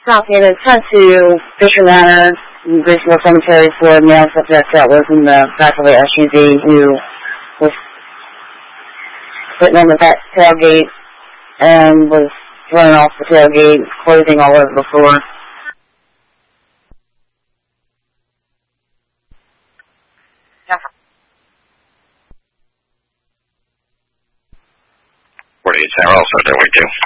South Tattoo, Fisher Manor, Graceville Cemetery for a male subject that was in the back of the SUV who was sitting on the back tailgate and was thrown off the tailgate, clothing all over the floor. What do you say? Also, do we do?